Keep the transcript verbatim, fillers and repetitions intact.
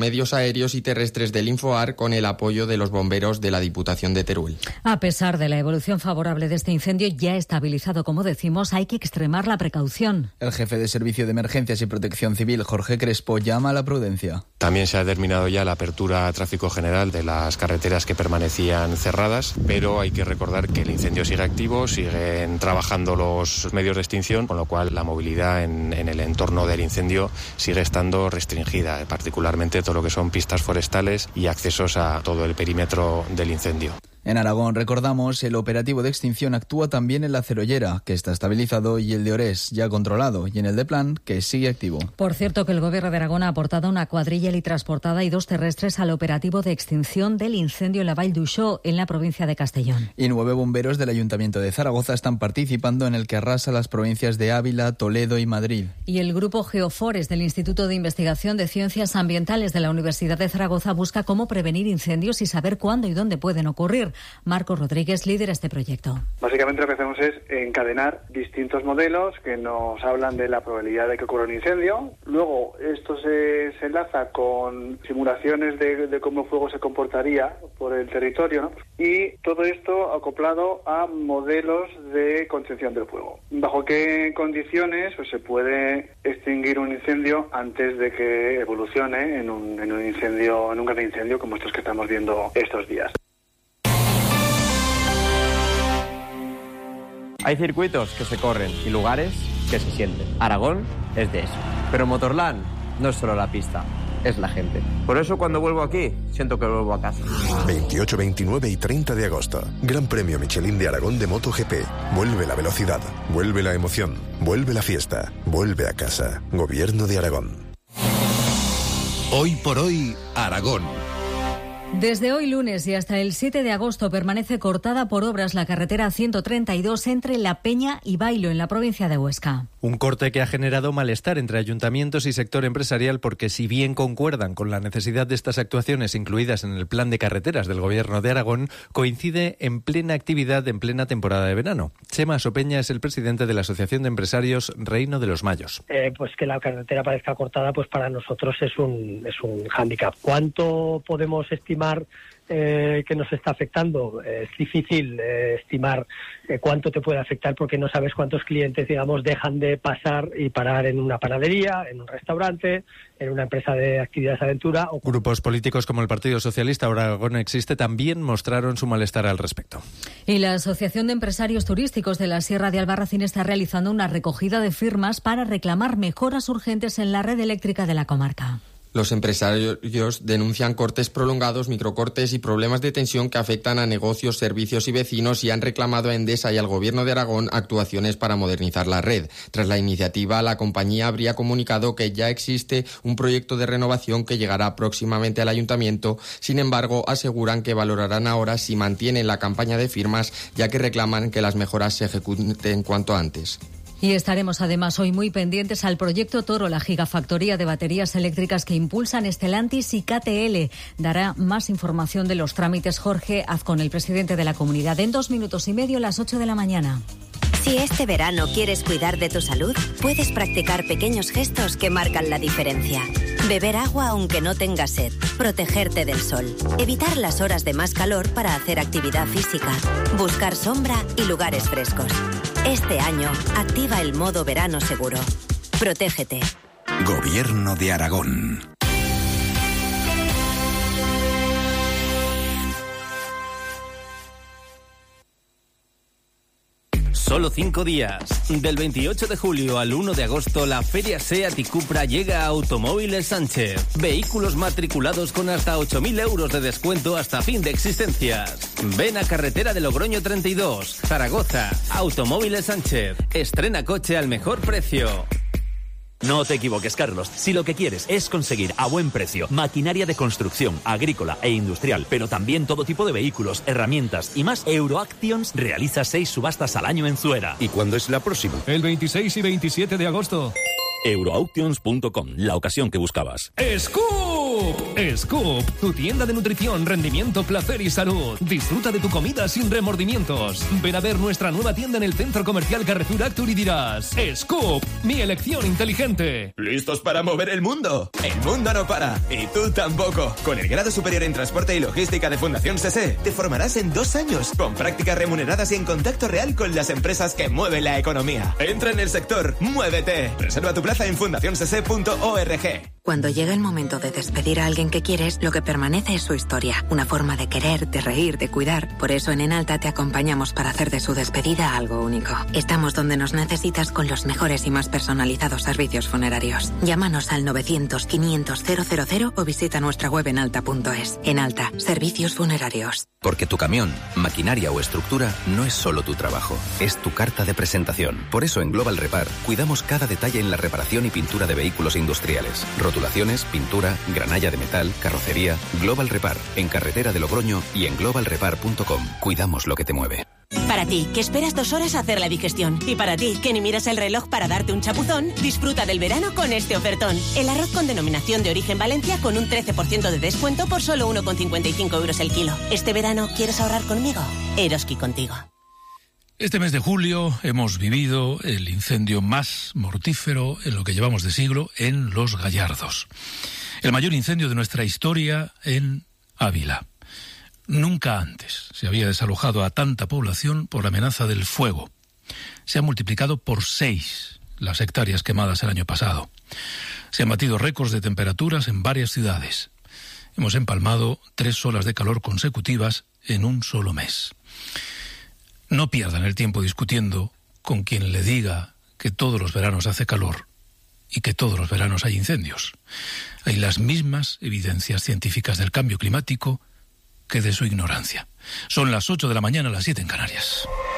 medios aéreos y terrestres del Infoar con el apoyo de los bomberos de la Diputación de Teruel. A pesar de la evolución favorable de este incendio ya estabilizado, como decimos, hay que extremar la precaución. El jefe de Servicio de Emergencias y Protección Civil, Jorge Crespo, llama a la prudencia. También se ha terminado ya la apertura a tráfico general de las carreteras que permanecían cerradas, pero hay que recordar que el incendio sigue activo, siguen trabajando los medios de extinción, con lo cual la movilidad en, en el entorno del incendio sigue estando restringida, particularmente todo lo que son pistas forestales y accesos a todo el perímetro del incendio. En Aragón, recordamos, el operativo de extinción actúa también en la Cerollera, que está estabilizado, y el de Orés, ya controlado, y en el de Plan, que sigue activo. Por cierto, que el Gobierno de Aragón ha aportado una cuadrilla helitransportada y dos terrestres al operativo de extinción del incendio en la Vall d'Uixó, en la provincia de Castellón. Y nueve bomberos del Ayuntamiento de Zaragoza están participando en el que arrasa las provincias de Ávila, Toledo y Madrid. Y el grupo Geofores del Instituto de Investigación de Ciencias Ambientales de la Universidad de Zaragoza busca cómo prevenir incendios y saber cuándo y dónde pueden ocurrir. Marcos Rodríguez lidera este proyecto. Básicamente lo que hacemos es encadenar distintos modelos que nos hablan de la probabilidad de que ocurra un incendio. Luego esto se, se enlaza con simulaciones de, de cómo el fuego se comportaría por el territorio, ¿no? Y todo esto acoplado a modelos de contención del fuego. ¿Bajo qué condiciones pues, se puede extinguir un incendio antes de que evolucione en un, en un incendio, en un gran incendio como estos que estamos viendo estos días? Hay circuitos que se corren y lugares que se sienten. Aragón es de eso. Pero Motorland no es solo la pista, es la gente. Por eso cuando vuelvo aquí, siento que vuelvo a casa. veintiocho, veintinueve y treinta de agosto. Gran Premio Michelin de Aragón de MotoGP. Vuelve la velocidad, vuelve la emoción, vuelve la fiesta, vuelve a casa. Gobierno de Aragón. Hoy por hoy, Aragón. Desde hoy lunes y hasta el siete de agosto permanece cortada por obras la carretera ciento treinta y dos entre La Peña y Bailo, en la provincia de Huesca. Un corte que ha generado malestar entre ayuntamientos y sector empresarial porque, si bien concuerdan con la necesidad de estas actuaciones incluidas en el plan de carreteras del Gobierno de Aragón, coincide en plena actividad en plena temporada de verano. Chema Sopeña es el presidente de la Asociación de Empresarios Reino de los Mayos. Eh, pues que la carretera parezca cortada, pues para nosotros es un, es un hándicap. ¿Cuánto podemos estimar Eh, que nos está afectando? Eh, es difícil eh, estimar eh, cuánto te puede afectar porque no sabes cuántos clientes, digamos, dejan de pasar y parar en una panadería, en un restaurante, en una empresa de actividades de aventura. O... Grupos políticos como el Partido Socialista, ahora Aragón Existe, también mostraron su malestar al respecto. Y la Asociación de Empresarios Turísticos de la Sierra de Albarracín está realizando una recogida de firmas para reclamar mejoras urgentes en la red eléctrica de la comarca. Los empresarios denuncian cortes prolongados, microcortes y problemas de tensión que afectan a negocios, servicios y vecinos, y han reclamado a Endesa y al Gobierno de Aragón actuaciones para modernizar la red. Tras la iniciativa, la compañía habría comunicado que ya existe un proyecto de renovación que llegará próximamente al Ayuntamiento. Sin embargo, aseguran que valorarán ahora si mantienen la campaña de firmas, ya que reclaman que las mejoras se ejecuten cuanto antes. Y estaremos además hoy muy pendientes al proyecto Toro, la gigafactoría de baterías eléctricas que impulsan Stellantis y K T L. Dará más información de los trámites Jorge Azcón, el presidente de la comunidad, en dos minutos y medio, a las ocho de la mañana. Si este verano quieres cuidar de tu salud, puedes practicar pequeños gestos que marcan la diferencia. Beber agua aunque no tengas sed, protegerte del sol, evitar las horas de más calor para hacer actividad física, buscar sombra y lugares frescos. Este año, activa el modo verano seguro. Protégete. Gobierno de Aragón. Solo cinco días. Del veintiocho de julio al uno de agosto, la Feria SEAT y Cupra llega a Automóviles Sánchez. Vehículos matriculados con hasta ocho mil euros de descuento hasta fin de existencias. Ven a Carretera de Logroño treinta y dos, Zaragoza. Automóviles Sánchez. Estrena coche al mejor precio. No te equivoques, Carlos. Si lo que quieres es conseguir a buen precio maquinaria de construcción, agrícola e industrial, pero también todo tipo de vehículos, herramientas y más, Euroactions realiza seis subastas al año en Zuera. ¿Y cuándo es la próxima? El veintiséis y veintisiete de agosto. Euroauctions punto com, la ocasión que buscabas. ¡Scoop! Scoop, tu tienda de nutrición, rendimiento, placer y salud. Disfruta de tu comida sin remordimientos. Ven a ver nuestra nueva tienda en el Centro Comercial Carrefour Actur y dirás: Scoop, mi elección inteligente. ¿Listos para mover el mundo? El mundo no para, y tú tampoco. Con el grado superior en Transporte y Logística de Fundación S S, te formarás en dos años, con prácticas remuneradas y en contacto real con las empresas que mueven la economía. Entra en el sector, muévete. Reserva tu plaza en fundación s s punto org. Cuando llega el momento de despedir a alguien que quieres, lo que permanece es su historia. Una forma de querer, de reír, de cuidar. Por eso en Enalta te acompañamos para hacer de su despedida algo único. Estamos donde nos necesitas con los mejores y más personalizados servicios funerarios. Llámanos al novecientos, quinientos, cero cero cero o visita nuestra web enalta punto es. Enalta, servicios funerarios. Porque tu camión, maquinaria o estructura no es solo tu trabajo, es tu carta de presentación. Por eso en Global Repar cuidamos cada detalle en la reparación y pintura de vehículos industriales. Rotulaciones, pintura, granalla de metal, carrocería. Global Repar, en carretera de Logroño y en global repar punto com. Cuidamos lo que te mueve. Para ti, que esperas dos horas a hacer la digestión. Y para ti, que ni miras el reloj para darte un chapuzón, disfruta del verano con este ofertón. El arroz con denominación de origen Valencia con un trece por ciento de descuento por solo uno con cincuenta y cinco euros el kilo. ¿Este verano quieres ahorrar conmigo? Eroski contigo. Este mes de julio hemos vivido el incendio más mortífero en lo que llevamos de siglo en Los Gallardos. El mayor incendio de nuestra historia en Ávila. Nunca antes se había desalojado a tanta población por amenaza del fuego. Se han multiplicado por seis las hectáreas quemadas el año pasado. Se han batido récords de temperaturas en varias ciudades. Hemos empalmado tres olas de calor consecutivas en un solo mes. No pierdan el tiempo discutiendo con quien le diga que todos los veranos hace calor y que todos los veranos hay incendios. Hay las mismas evidencias científicas del cambio climático que de su ignorancia. Son las ocho de la mañana, las siete en Canarias.